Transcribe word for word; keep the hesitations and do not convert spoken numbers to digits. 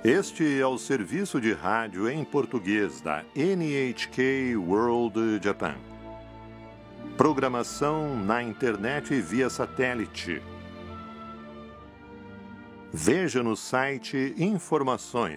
Este é o serviço de rádio em português da N H K World Japan. Programação na internet via satélite. Veja no site informações